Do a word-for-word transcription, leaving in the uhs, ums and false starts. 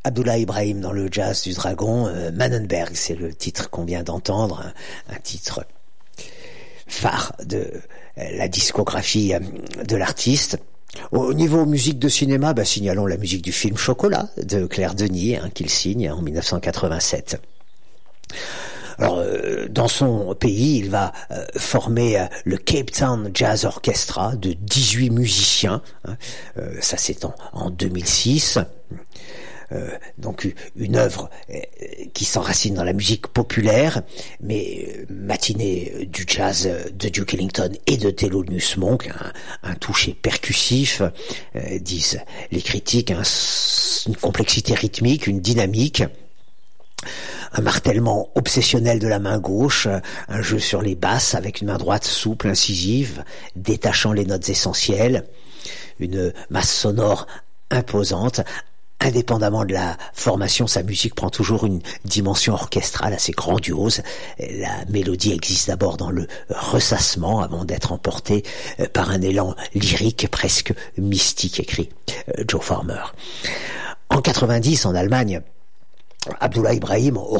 Abdullah Ibrahim dans le jazz du Dragon, euh, Mannenberg, c'est le titre qu'on vient d'entendre, un, un titre phare de euh, la discographie euh, de l'artiste. Au niveau musique de cinéma, bah, signalons la musique du film Chocolat de Claire Denis, hein, qu'il signe en dix-neuf cent quatre-vingt-sept. Alors, euh, dans son pays, il va euh, former euh, le Cape Town Jazz Orchestra de dix-huit musiciens. Hein, euh, ça, c'est en, en deux mille six. Euh, donc une œuvre euh, qui s'enracine dans la musique populaire, mais euh, matinée du jazz de Duke Ellington et de Thelonious Monk, un, un toucher percussif, euh, disent les critiques, hein, une complexité rythmique, une dynamique, un martèlement obsessionnel de la main gauche, un jeu sur les basses avec une main droite souple, incisive, détachant les notes essentielles, une masse sonore imposante. Indépendamment de la formation, sa musique prend toujours une dimension orchestrale assez grandiose. La mélodie existe d'abord dans le ressassement avant d'être emportée par un élan lyrique presque mystique, écrit Joe Farmer. En quatre-vingt-dix, en Allemagne, Abdullah Ibrahim